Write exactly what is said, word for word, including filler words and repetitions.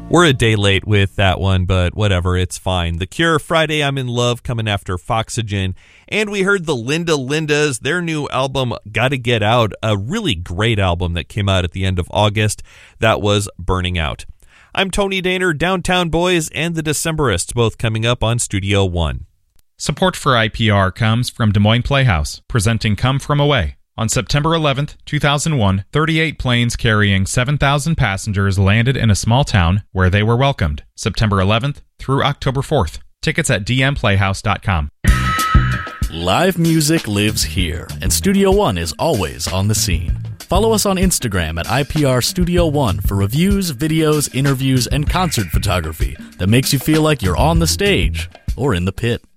We're a day late with that one, but whatever, it's fine. The Cure, Friday I'm in Love, coming after Foxygen. And we heard the Linda Lindas, their new album, Gotta Get Out, a really great album that came out at the end of August. That was Burning Out. I'm Tony Daner, Downtown Boys, and the Decemberists, both coming up on Studio One. Support for I P R comes from Des Moines Playhouse, presenting Come From Away. On September eleventh, two thousand one, thirty-eight planes carrying seven thousand passengers landed in a small town where they were welcomed. September eleventh through October fourth. Tickets at d m playhouse dot com. Live music lives here, and Studio One is always on the scene. Follow us on Instagram at I P R Studio One for reviews, videos, interviews, and concert photography that makes you feel like you're on the stage or in the pit.